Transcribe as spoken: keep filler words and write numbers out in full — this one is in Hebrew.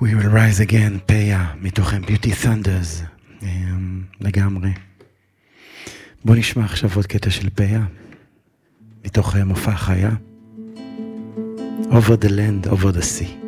We will rise again, פיה, מתוכם Beauty Thunders, לגמרי. בוא נשמע עכשיו עוד קטע של פיה, מתוך מופע חיה. Over the land, over the sea.